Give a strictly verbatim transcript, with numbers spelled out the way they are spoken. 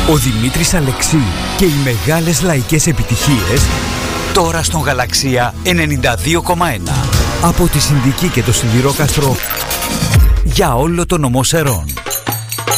Ο Δημήτρης Αλεξή και οι μεγάλες λαϊκές επιτυχίες τώρα στον Γαλαξία ενενήντα δύο κόμμα ένα. Από τη Συνδική και το Σιδηρόκαστρο για όλο το νομό Σερών.